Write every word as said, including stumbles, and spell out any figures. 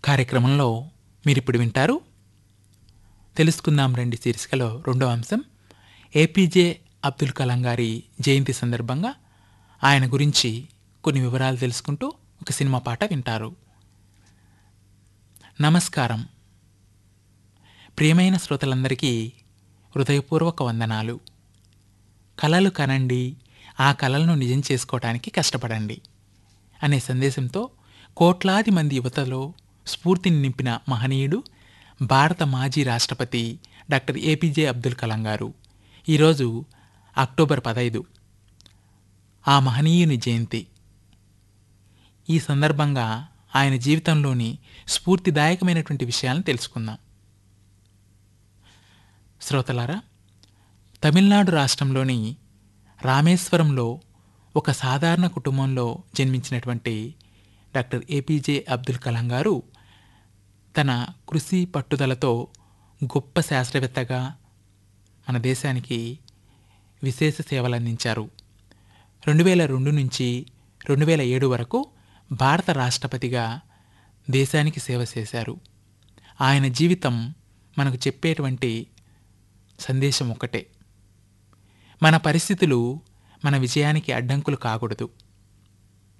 కార్యక్రమంలో మీరిప్పుడు వింటారు తెలుసుకుందాం రండి శీర్షికలో రెండో అంశం ఏపీజే అబ్దుల్ కలాం గారి జయంతి సందర్భంగా ఆయన గురించి కొన్ని వివరాలు తెలుసుకుంటూ ఒక సినిమా పాట వింటారు. నమస్కారం ప్రియమైన శ్రోతలందరికీ హృదయపూర్వక వందనాలు. కలలు కనండి, ఆ కలలను నిజం చేసుకోవటానికి కష్టపడండి అనే సందేశంతో కోట్లాది మంది యువతలో స్ఫూర్తిని నింపిన మహనీయుడు భారత మాజీ రాష్ట్రపతి డాక్టర్ ఏపీజే అబ్దుల్ కలాం గారు. ఈరోజు అక్టోబర్ పదైదు ఆ మహనీయుని జయంతి. ఈ సందర్భంగా ఆయన జీవితంలోని స్ఫూర్తిదాయకమైనటువంటి విషయాలను తెలుసుకుందాం. శ్రోతలారా, తమిళనాడు రాష్ట్రంలోని రామేశ్వరంలో ఒక సాధారణ కుటుంబంలో జన్మించినటువంటి డాక్టర్ ఏపీజే అబ్దుల్ కలాం గారు తన కృషి పట్టుదలతో గొప్ప శాస్త్రవేత్తగా మన దేశానికి విశేష సేవలు అందించారు. రెండు వేల రెండు నుంచి రెండు వేల ఏడు వరకు భారత రాష్ట్రపతిగా దేశానికి సేవ చేశారు. ఆయన జీవితం మనకు చెప్పేటువంటి సందేశం ఒకటే: మన పరిస్థితులు మన విజయానికి అడ్డంకులు కాకూడదు.